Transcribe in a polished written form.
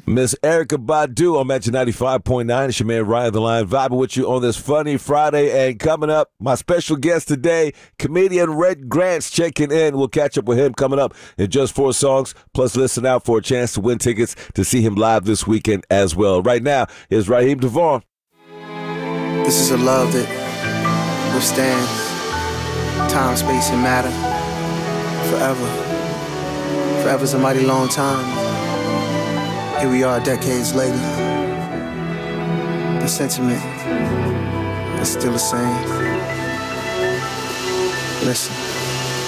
Miss Erykah Badu on Magic 95.9. It's your man Ryan the Lion vibing with you on this funny Friday. And coming up, my special guest today, comedian Red Grant's checking in. We'll catch up with him coming up in just 4 songs. Plus, listen out for a chance to win tickets to see him live this weekend as well. Right now, here's Raheem DeVaughn. This is a love that withstands time, space, and matter forever. Forever's a mighty long time. Here we are decades later. The sentiment is still the same. Listen.